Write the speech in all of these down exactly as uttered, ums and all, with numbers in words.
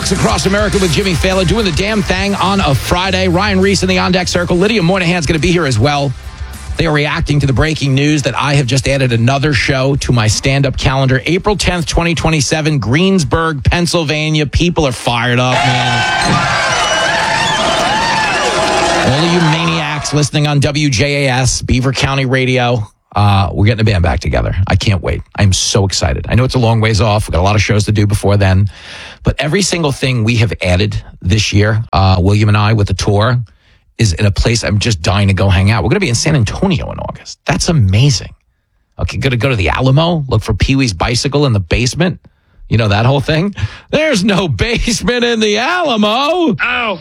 Fox Across America with Jimmy Fallon doing the damn thing on a Friday. Ryan Reese in the On Deck Circle. Lydia Moynihan's going to be here as well. They are reacting to the breaking news that I have just added another show to my stand-up calendar. April tenth, twenty twenty-seven, Greensburg, Pennsylvania. People are fired up, man. All of you maniacs listening on W J A S, Beaver County Radio. Uh, we're getting the band back together. I can't wait. I'm so excited. I know it's a long ways off. We've got a lot of shows to do before then. But every single thing we have added this year, uh, William and I with the tour, is in a place I'm just dying to go hang out. We're going to be in San Antonio in August. That's amazing. Okay, going to go to the Alamo, look for Pee-wee's bicycle in the basement. You know, that whole thing? There's no basement in the Alamo.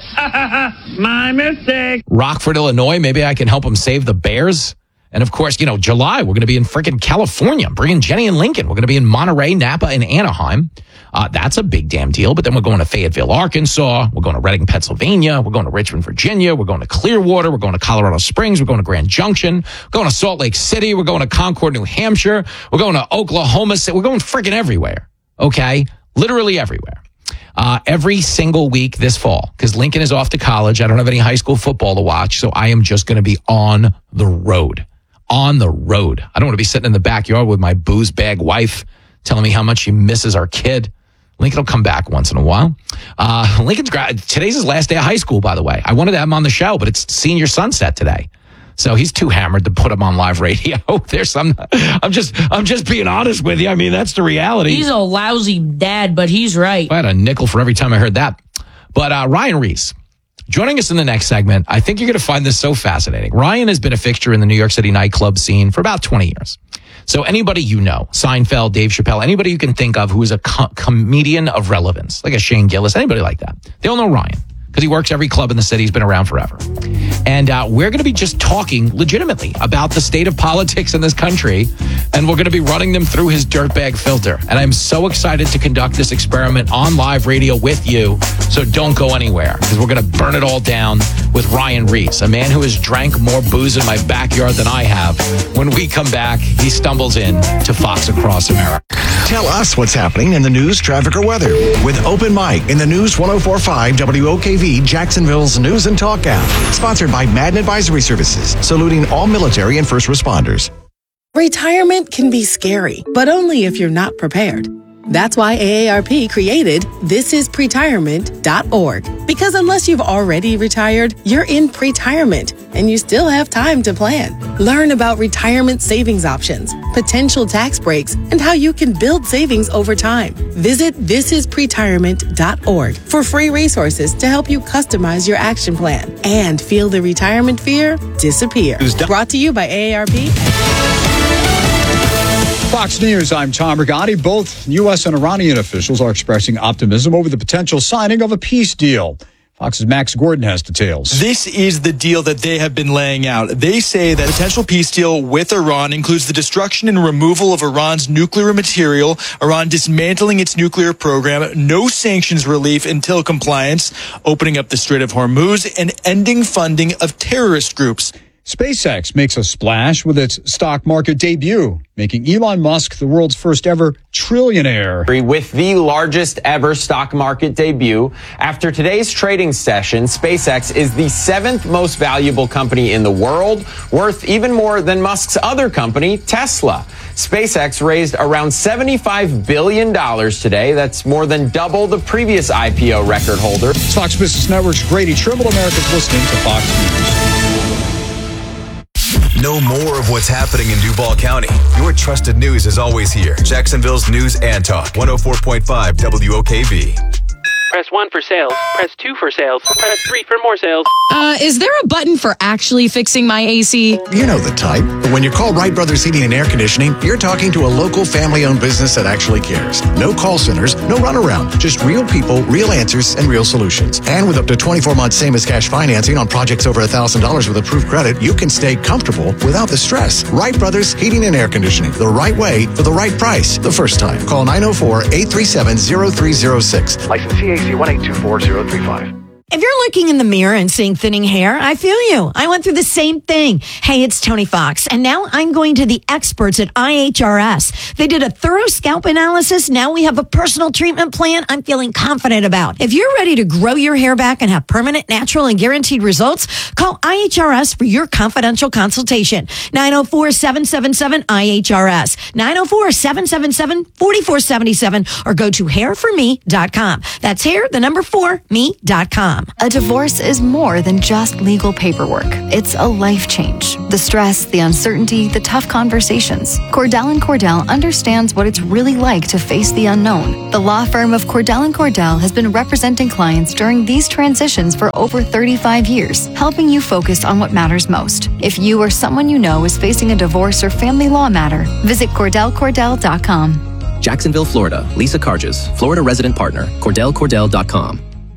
Oh, my mistake. Rockford, Illinois. Maybe I can help them save the Bears. And, of course, you know, July, we're going to be in freaking California. I'm bringing Jenny and Lincoln. We're going to be in Monterey, Napa, and Anaheim. Uh, that's a big damn deal. But then we're going to Fayetteville, Arkansas. We're going to Reading, Pennsylvania. We're going to Richmond, Virginia. We're going to Clearwater. We're going to Colorado Springs. We're going to Grand Junction. We're going to Salt Lake City. We're going to Concord, New Hampshire. We're going to Oklahoma City. We're going freaking everywhere. Okay? Literally everywhere. Uh, every single week this fall, because Lincoln is off to college. I don't have any high school football to watch, so I am just going to be on the road. On the road. I don't want to be sitting in the backyard with my booze bag wife telling me how much she misses our kid. Lincoln will come back once in a while. Uh, Lincoln's gra- today's his last day of high school, by the way. I wanted to have him on the show, but it's senior sunset today. So he's too hammered to put him on live radio. There's some, I'm just, I'm just being honest with you. I mean, that's the reality. He's a lousy dad, but he's right. I had a nickel for every time I heard that. But uh, Ryan Reese, joining us in the next segment, I think you're going to find this so fascinating. Ryan has been a fixture in the New York City nightclub scene for about twenty years. So anybody you know, Seinfeld, Dave Chappelle, anybody you can think of who is a co- comedian of relevance, like a Shane Gillis, anybody like that, they all know Ryan because he works every club in the city. He's been around forever. And uh, we're going to be just talking legitimately about the state of politics in this country, and we're going to be running them through his dirtbag filter. And I'm so excited to conduct this experiment on live radio with you, so don't go anywhere, because we're going to burn it all down with Ryan Reese, a man who has drank more booze in my backyard than I have. When we come back, he stumbles in to Fox Across America. Tell us what's happening in the news, traffic, or weather with Open Mic in the News one oh four point five W O K V, Jacksonville's News and Talk app. Sponsored by Madden Advisory Services, saluting all military and first responders. Retirement can be scary, but only if you're not prepared. That's why A A R P created this is pretirement dot org. Because unless you've already retired, you're in pretirement, and you still have time to plan. Learn about retirement savings options, potential tax breaks, and how you can build savings over time. Visit this is pretirement dot org for free resources to help you customize your action plan and feel the retirement fear disappear. Brought to you by A A R P. Fox News, I'm Tom Rigotti. Both U S and Iranian officials are expressing optimism over the potential signing of a peace deal. Fox's Max Gordon has details. This is the deal that they have been laying out. They say that a potential peace deal with Iran includes the destruction and removal of Iran's nuclear material, Iran dismantling its nuclear program, no sanctions relief until compliance, opening up the Strait of Hormuz, and ending funding of terrorist groups. SpaceX makes a splash with its stock market debut, making Elon Musk the world's first ever trillionaire. With the largest ever stock market debut, after today's trading session, SpaceX is the seventh most valuable company in the world, worth even more than Musk's other company, Tesla. SpaceX raised around seventy-five billion dollars today. That's more than double the previous I P O record holder. It's Fox Business Network's Grady Trimble. America's listening to Fox News. Know more of what's happening in Duval County. Your trusted news is always here. Jacksonville's News and Talk, one oh four point five W O K V. Press one for sales. Press two for sales. Press three for more sales. Uh, is there a button for actually fixing my A C? You know the type. When you call Wright Brothers Heating and Air Conditioning, you're talking to a local family-owned business that actually cares. No call centers, no runaround. Just real people, real answers, and real solutions. And with up to twenty-four months same-as-cash financing on projects over one thousand dollars with approved credit, you can stay comfortable without the stress. Wright Brothers Heating and Air Conditioning. The right way for the right price. The first time. Call nine oh four, eight three seven, oh three oh six. License C A C one eight two four zero three five. If you're looking in the mirror and seeing thinning hair, I feel you. I went through the same thing. Hey, it's Tony Fox, and now I'm going to the experts at I H R S. They did a thorough scalp analysis. Now we have a personal treatment plan I'm feeling confident about. If you're ready to grow your hair back and have permanent, natural, and guaranteed results, call I H R S for your confidential consultation. nine oh four, seven seven seven, I H R S. nine oh four, seven seven seven, four four seven seven or go to hair for me dot com. That's hair, the number four, me dot com. A divorce is more than just legal paperwork. It's a life change. The stress, the uncertainty, the tough conversations. Cordell and Cordell understands what it's really like to face the unknown. The law firm of Cordell and Cordell has been representing clients during these transitions for over thirty-five years, helping you focus on what matters most. If you or someone you know is facing a divorce or family law matter, visit Cordell Cordell dot com. Jacksonville, Florida. Lisa Carges, Florida resident partner. Cordell Cordell dot com.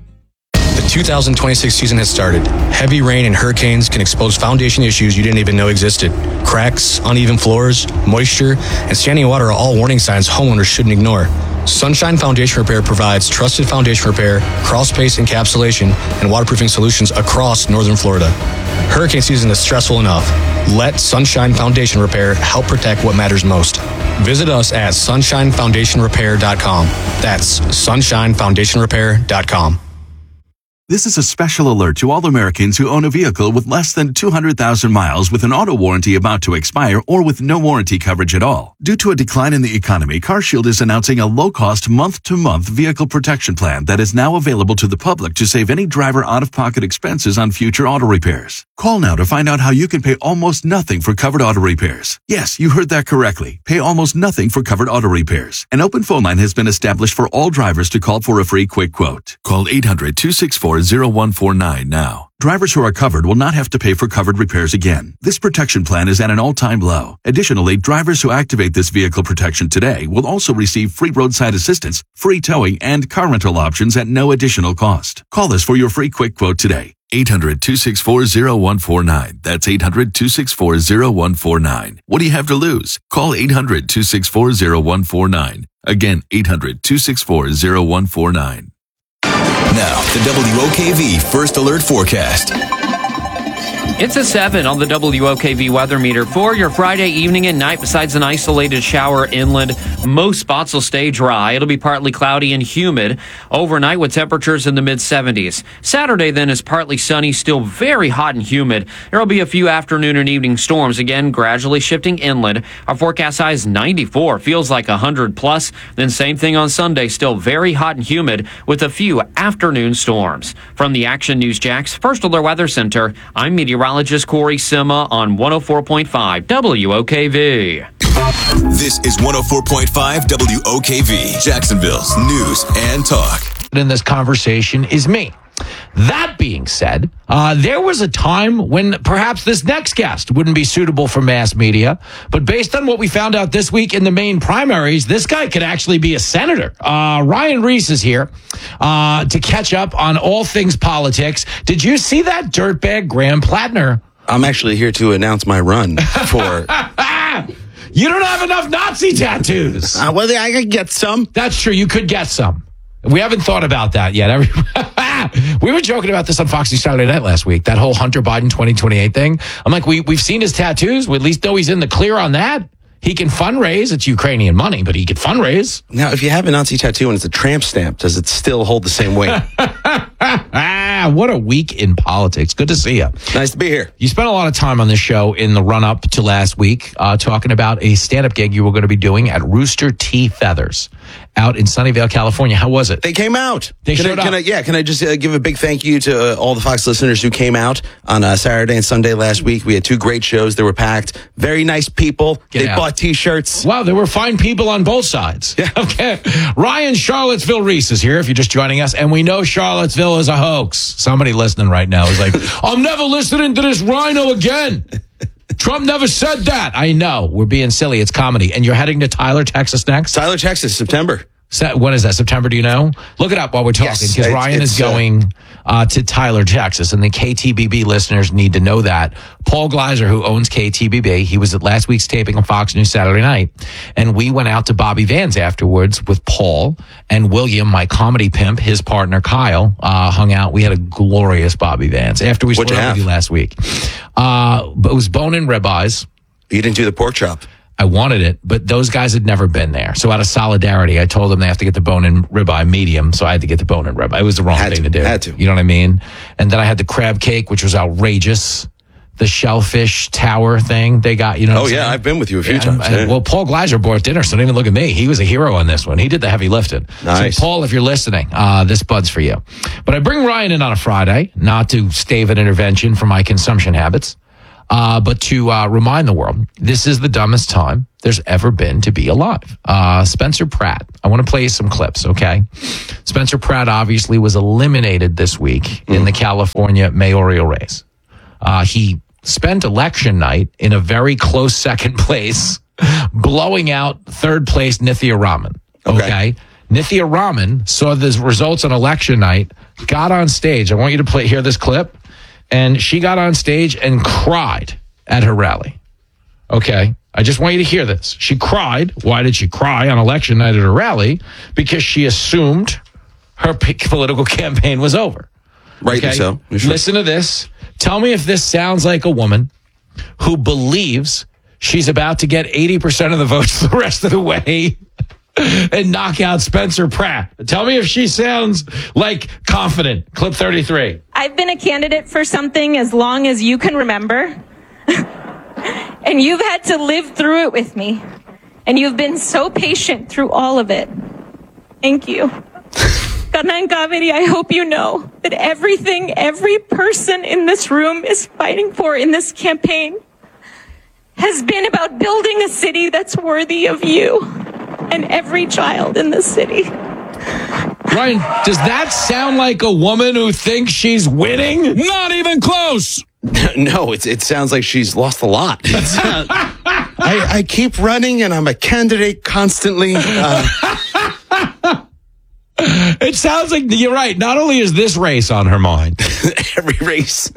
The two thousand twenty-six season has started. Heavy rain and hurricanes can expose foundation issues you didn't even know existed. Cracks, uneven floors, moisture, and standing water are all warning signs homeowners shouldn't ignore. Sunshine Foundation Repair provides trusted foundation repair, crawl space encapsulation, and waterproofing solutions across northern Florida. Hurricane season is stressful enough. Let Sunshine Foundation Repair help protect what matters most. Visit us at sunshine foundation repair dot com. That's sunshine foundation repair dot com. This is a special alert to all Americans who own a vehicle with less than two hundred thousand miles with an auto warranty about to expire or with no warranty coverage at all. Due to a decline in the economy, CarShield is announcing a low-cost month-to-month vehicle protection plan that is now available to the public to save any driver out-of-pocket expenses on future auto repairs. Call now to find out how you can pay almost nothing for covered auto repairs. Yes, you heard that correctly. Pay almost nothing for covered auto repairs. An open phone line has been established for all drivers to call for a free quick quote. Call eight hundred, two six four, zero one four nine now. Drivers who are covered will not have to pay for covered repairs again. This protection plan is at an all-time low. Additionally, drivers who activate this vehicle protection today will also receive free roadside assistance, free towing, and car rental options at no additional cost. Call us for your free quick quote today. eight hundred, two six four, zero one four nine. That's eight hundred, two six four, zero one four nine. What do you have to lose? Call eight hundred, two six four, zero one four nine. Again, eight hundred, two six four, zero one four nine. Now, the W O K V First Alert Forecast. It's a seven on the W O K V weather meter for your Friday evening and night. Besides an isolated shower inland, most spots will stay dry. It'll be partly cloudy and humid overnight with temperatures in the mid seventies. Saturday then is partly sunny, still very hot and humid. There will be a few afternoon and evening storms, again gradually shifting inland. Our forecast high is ninety-four, feels like one hundred plus. Then same thing on Sunday, still very hot and humid with a few afternoon storms. From the Action News Jax First Alert Weather Center, I'm meteorologist Corey Sima on one oh four point five W O K V. This is one oh four point five W O K V, Jacksonville's news and talk. In this conversation is me. That being said, uh, there was a time when perhaps this next guest wouldn't be suitable for mass media. But based on what we found out this week in the Maine primaries, this guy could actually be a senator. Uh, Ryan Reese is here uh, to catch up on all things politics. Did you see that dirtbag Graham Plattner? I'm actually here to announce my run for... You don't have enough Nazi tattoos. Uh, well, I could get some. That's true. You could get some. We haven't thought about that yet. Every- we were joking about this on Fox News Saturday Night last week, that whole Hunter Biden twenty twenty-eight thing. I'm like, we, we've seen his tattoos. We at least know he's in the clear on that. He can fundraise. It's Ukrainian money, but he can fundraise. Now, if you have a Nazi tattoo and it's a tramp stamp, does it still hold the same weight? Ah, what a week in politics. Good to see you. Nice to be here. You spent a lot of time on this show in the run-up to last week uh, talking about a stand-up gig you were going to be doing at Rooster T. Feathers out in Sunnyvale, California. How was it? They came out. They can showed I, can up. I, yeah, can I just uh, give a big thank you to uh, all the Fox listeners who came out on uh, Saturday and Sunday last week. We had two great shows. They were packed. Very nice people. Get they out. bought T-shirts. Wow, there were fine people on both sides. Yeah. Okay. Ryan Charlottesville Reese is here if you're just joining us, and we know Charlottesville is a hoax. Somebody listening right now is like, I'm never listening to this rhino again. Trump never said that. I know. We're being silly. It's comedy. And you're heading to Tyler, Texas next? Tyler, Texas, September. Se- When is that? September? Do you know? Look it up while we're talking, Yes, because it's- Ryan is it's, uh, going uh, to Tyler, Texas, and the K T B B listeners need to know that. Paul Gleiser, who owns K T B B, he was at last week's taping on Fox News Saturday night, and we went out to Bobby Van's afterwards with Paul and William, my comedy pimp, his partner Kyle, uh, hung out. We had a glorious Bobby Van's after we What'd split you up with have? you last week. Uh, but it was bone and ribeyes. You didn't do the pork chop. I wanted it, but those guys had never been there. So out of solidarity, I told them they have to get the bone and ribeye medium. So I had to get the bone and ribeye. It was the wrong Had thing to, to, do. had to. You know what I mean? And then I had the crab cake, which was outrageous. The shellfish tower thing they got, you know what Oh, I'm yeah. saying? I've been with you a few Yeah, times. and- yeah. Well, Paul Gleiser bought dinner, so don't even look at me. He was a hero on this one. He did the heavy lifting. Nice. So, Paul, if you're listening, uh, this bud's for you. But I bring Ryan in on a Friday, not to stave an intervention for my consumption habits, uh, but to uh, remind the world this is the dumbest time there's ever been to be alive. Uh, Spencer Pratt. I want to play you some clips, okay? Spencer Pratt obviously was eliminated this week mm. in the California mayoral race. Uh, he spent election night in a very close second place, blowing out third place Nithya Raman. Okay. okay. Nithya Raman saw the results on election night, got on stage. I want you to play hear this clip. And she got on stage and cried at her rally. Okay. I just want you to hear this. She cried. Why did she cry on election night at her rally? Because she assumed her political campaign was over. Rightly okay? so. Sure. Listen to this. Tell me if this sounds like a woman who believes she's about to get eighty percent of the votes the rest of the way and knock out Spencer Pratt. Tell me if she sounds like confident. Clip thirty-three. I've been a candidate for something as long as you can remember. And you've had to live through it with me. And you've been so patient through all of it. Thank you. Kanan Kaveri, I hope you know that everything every person in this room is fighting for in this campaign has been about building a city that's worthy of you and every child in this city. Ryan, does that sound like a woman who thinks she's winning? Not even close. No, it's, it sounds like she's lost a lot. It's, uh, I, I keep running and I'm a candidate constantly. Uh, It sounds like you're right. Not only is this race on her mind, every race,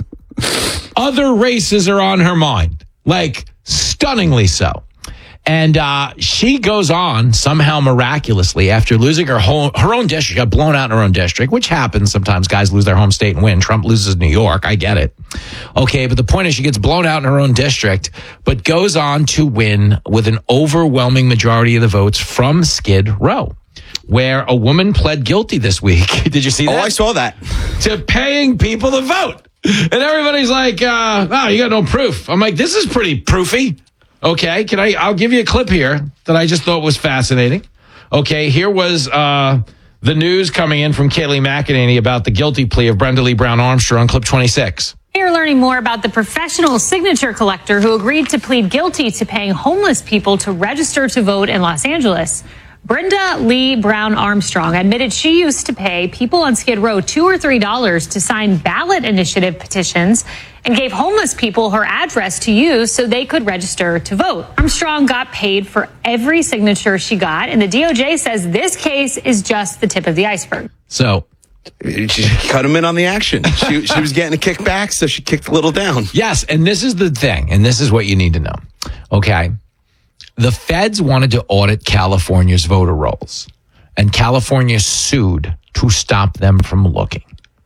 other races are on her mind, like stunningly so. And uh, she goes on somehow miraculously after losing her whole, her own district, got blown out in her own district, which happens sometimes. Guys lose their home state and win. Trump loses New York. I get it. Okay, but the point is she gets blown out in her own district, but goes on to win with an overwhelming majority of the votes from Skid Row, where a woman pled guilty this week. Did you see that? Oh, I saw that. To paying people to vote. And everybody's like, uh, oh, you got no proof. I'm like, this is pretty proofy. Okay, can I, I'll give you a clip here that I just thought was fascinating. Okay, here was uh, the news coming in from Kayleigh McEnany about the guilty plea of Brenda Lee Brown Armstrong, clip twenty-six. You're learning more about the professional signature collector who agreed to plead guilty to paying homeless people to register to vote in Los Angeles. Brenda Lee Brown Armstrong admitted she used to pay people on Skid Row two or three dollars to sign ballot initiative petitions and gave homeless people her address to use so they could register to vote. Armstrong got paid for every signature she got, and the D O J says this case is just the tip of the iceberg. So she cut him in on the action. She, she was getting a kickback, so she kicked a little down. Yes, and this is the thing, and this is what you need to know. Okay. The feds wanted to audit California's voter rolls, and California sued to stop them from looking.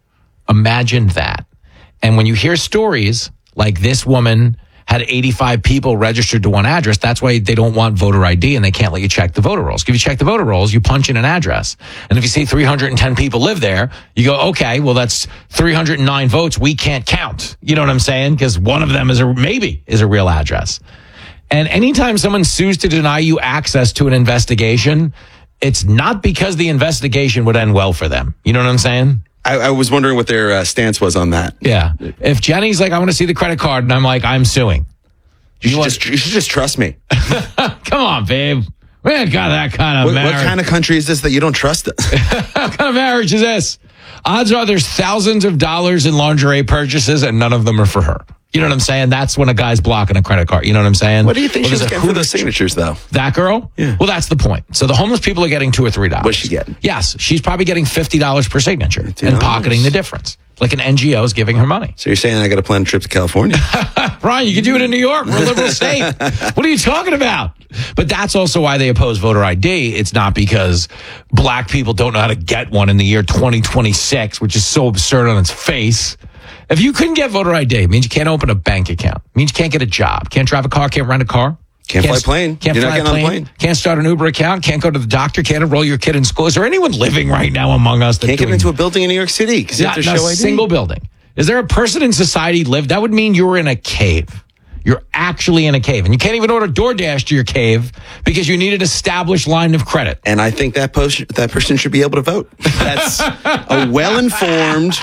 Imagine that. And when you hear stories like this woman had eighty-five people registered to one address, that's why they don't want voter I D and they can't let you check the voter rolls. If you check the voter rolls, you punch in an address. And if you see three hundred ten people live there, you go, okay, well, that's three hundred nine votes we can't count. You know what I'm saying? Because one of them is a maybe is a real address. And anytime someone sues to deny you access to an investigation, it's not because the investigation would end well for them. You know what I'm saying? I, I was wondering what their uh, stance was on that. Yeah. If Jenny's like, I want to see the credit card, and I'm like, I'm suing. You, should, just, you should just trust me. Come on, babe. We ain't got that kind of what, marriage. What kind of country is this that you don't trust it? What kind of marriage is this? Odds are there's thousands of dollars in lingerie purchases, and none of them are for her. You know what I'm saying? That's when a guy's blocking a credit card. You know what I'm saying? What do you think Well, she was there's a getting for Hooters- those signatures, though? That girl? Yeah. Well, that's the point. So the homeless people are getting two or three dollars. What's she getting? Yes, she's probably getting fifty dollars per signature and fifty dollars. pocketing the difference. Like an N G O is giving her money. So you're saying I got to plan a trip to California? Ryan, you can do it in New York. We're a liberal state. What are you talking about? But that's also why they oppose voter I D. It's not because black people don't know how to get one in the year twenty twenty-six, which is so absurd on its face. If you couldn't get voter I D, it means you can't open a bank account. It means you can't get a job. Can't drive a car. Can't rent a car. Can't fly a plane. Can't You're fly not a getting plane, on a plane. Can't start an Uber account. Can't go to the doctor. Can't enroll your kid in school. Is there anyone living right now among us that Can't get doing- into a building in New York City because you have Not to in show a I D. single building? Is there a person in society live? That would mean you were in a cave. You're actually in a cave, and you can't even order DoorDash to your cave because you need an established line of credit. And I think that post, that person should be able to vote. That's a well-informed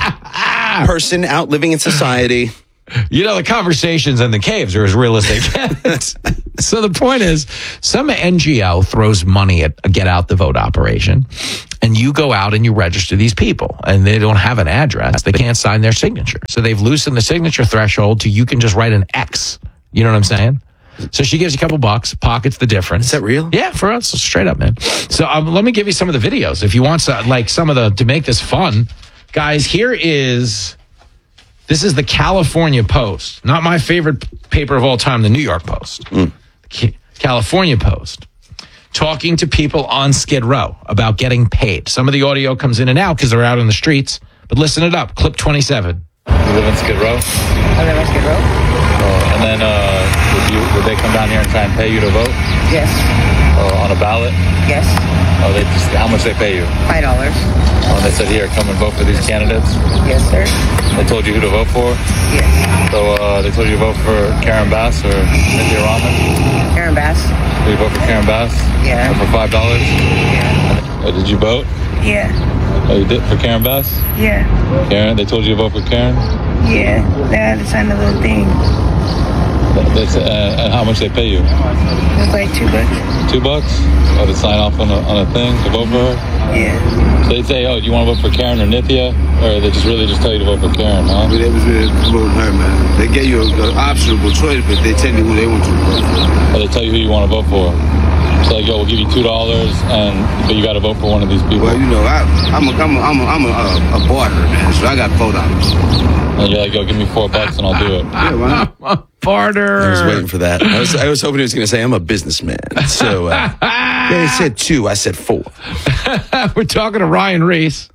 person out living in society. You know, the conversations in the caves are as real as they get. So the point is, some N G O throws money at a get out the vote operation, and you go out and you register these people, and they don't have an address. They can't sign their signature. So they've loosened the signature threshold to you can just write an X. You know what I'm saying? So she gives you a couple bucks, pockets the difference. Is that real? Yeah, for us, straight up, man. So um, let me give you some of the videos if you want, some, like some of the to make this fun, guys. Here is. This is the California Post, not my favorite paper of all time, the New York Post. Mm. Ca- California Post, talking to people on Skid Row about getting paid. Some of the audio comes in and out because they're out in the streets, but listen it up. Clip twenty-seven. You live in Skid Row? I live in Skid Row. Oh, and then uh, would, you, would they come down here and try and pay you to vote? Yes. Oh, on a ballot? Yes. Oh, they just, how much they pay you? Five dollars. Oh, and they said, here, come and vote for these candidates? Yes, sir. They told you who to vote for? Yes. So uh, they told you to vote for Karen Bass or Cynthia Rahman? Karen Bass. Did you vote for Karen Bass? Yeah. For five dollars? Yeah. Oh, did you vote? Yeah. Oh, you did? For Karen Bass? Yeah. Karen? They told you to vote for Karen? Yeah. They had to sign a little thing. That's, uh, and how much they pay you? It's like two bucks. Two bucks? Oh, to sign off on a, on a thing to vote for her? Yeah. So they say, oh, do you want to vote for Karen or Nithya? Or they just really just tell you to vote for Karen, huh? But they was really voting her, man. They gave you an optional choice, but they tell you who they want you to vote for. Or they tell you who you want to vote for. So like, yo, we'll give you two dollars, and but you got to vote for one of these people. Well, you know, I, I'm a, I'm a, I'm a, I'm a, uh, a barter, man. So I got four dollars. And you're like, yo, give me four bucks and I'll do it. Yeah, why not? Barter. I was waiting for that. I was, I was hoping he was going to say, I'm a businessman. So uh, yeah, he said two. I said four. We're talking to Ryan Reese.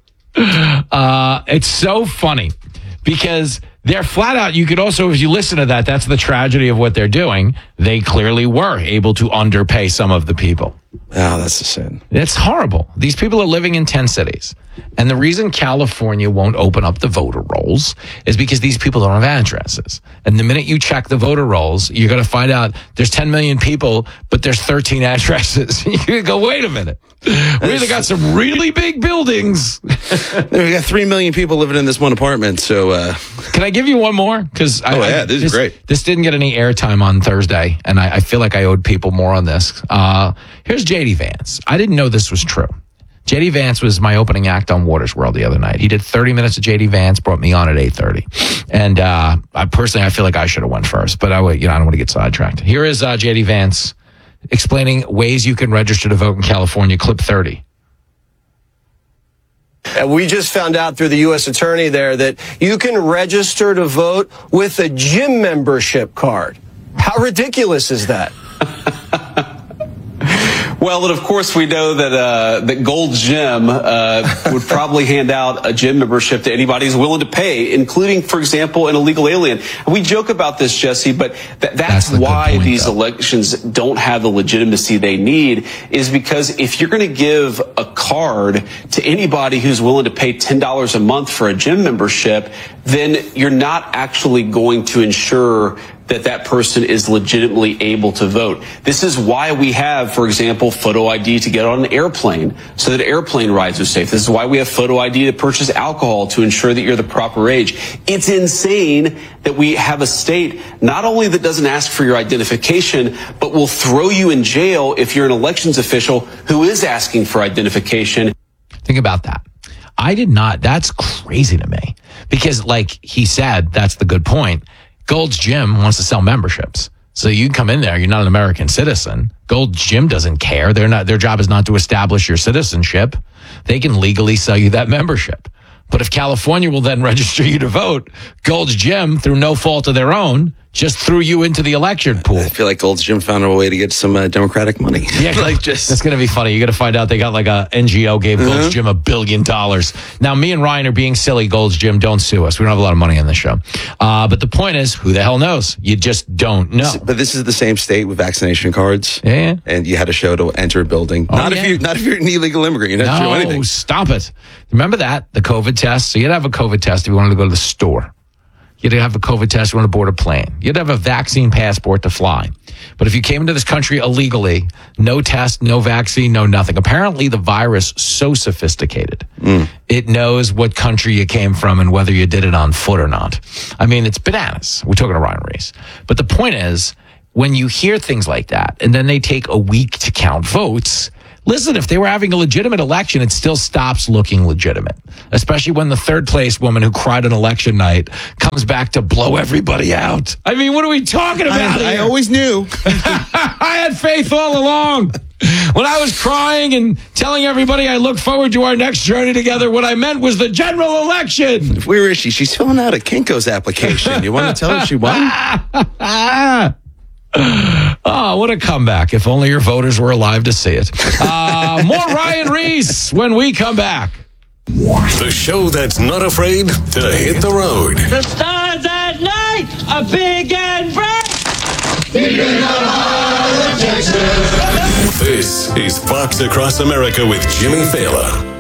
Uh, it's so funny because they're flat out. You could also, if you listen to that, that's the tragedy of what they're doing. They clearly were able to underpay some of the people. Oh, that's a sin. It's horrible. These people are living in ten cities. And the reason California won't open up the voter rolls is because these people don't have addresses. And the minute you check the voter rolls, you're going to find out there's ten million people, but there's thirteen addresses. You go, wait a minute. We either got some really big buildings. We got three million people living in this one apartment. So, uh, can I give you one more? Because oh, I, yeah, I, this is great. This didn't get any airtime on Thursday, and I, I feel like I owed people more on this. Uh, here's J D Vance. I didn't know this was true. J D Vance was my opening act on Waters World the other night. He did thirty minutes of J D Vance, brought me on at eight thirty. And uh, I personally, I feel like I should have went first, but I would, you know, I don't want to get sidetracked. Here is uh, J D Vance explaining ways you can register to vote in California. Clip thirty. And we just found out through the U S attorney there that you can register to vote with a gym membership card. How ridiculous is that? Well, and of course, we know that uh, that Gold's Gym uh, would probably hand out a gym membership to anybody who's willing to pay, including, for example, an illegal alien. And we joke about this, Jesse, but th- that's, that's why point, these though. elections don't have the legitimacy they need, is because if you're going to give a card to anybody who's willing to pay ten dollars a month for a gym membership, then you're not actually going to ensure that that person is legitimately able to vote. This is why we have, for example, photo I D to get on an airplane so that airplane rides are safe. This is why we have photo I D to purchase alcohol to ensure that you're the proper age. It's insane that we have a state not only that doesn't ask for your identification, but will throw you in jail if you're an elections official who is asking for identification. Think about that. I did not. That's crazy to me because, like he said, that's the good point. Gold's Gym wants to sell memberships. So you come in there, you're not an American citizen. Gold's Gym doesn't care. They're not, their job is not to establish your citizenship. They can legally sell you that membership. But if California will then register you to vote, Gold's Gym, through no fault of their own, just threw you into the election pool. I feel like Gold's Gym found a way to get some uh, Democratic money. Yeah, like just that's going to be funny. You're going to find out they got like a N G O gave Gold's Uh-huh. Gym a billion dollars. Now, me and Ryan are being silly. Gold's Gym, don't sue us. We don't have a lot of money on this show. Uh, but the point is, who the hell knows? You just don't know. But this is the same state with vaccination cards. Yeah. And you had to show to enter a building. Oh, not yeah. if you not if you're an illegal immigrant. You don't have to show No, anything. stop it. Remember that? The COVID test? So you had to have a COVID test if you wanted to go to the store. You had to have a COVID test if you wanted to board a plane. You had to have a vaccine passport to fly. But if you came into this country illegally, no test, no vaccine, no nothing. Apparently the virus so sophisticated. Mm. It knows what country you came from and whether you did it on foot or not. I mean, it's bananas. We're talking to Ryan Reese. But the point is, when you hear things like that, and then they take a week to count votes, listen, if they were having a legitimate election, it still stops looking legitimate, especially when the third place woman who cried on election night comes back to blow everybody out. I mean, what are we talking about I, I here? always knew. I had faith all along. When I was crying and telling everybody I look forward to our next journey together, what I meant was the general election. Where is she? She's filling out a Kinko's application. You want to tell her she won? Oh, what a comeback. If only your voters were alive to see it. Uh, more Ryan Reese when we come back. The show that's not afraid to hit the road. The stars at night are big and bright. Deep in the heart of Texas. This is Fox Across America with Jimmy Fallon.